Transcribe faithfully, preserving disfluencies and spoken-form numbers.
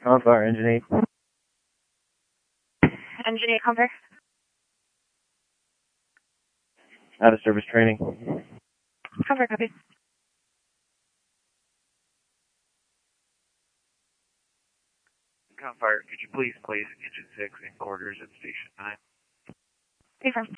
Confire, engine eight. Engine eight, Confire. Out of service training. Confire, copy. Confire, could you please place engine six in quarters at station nine? Confirm.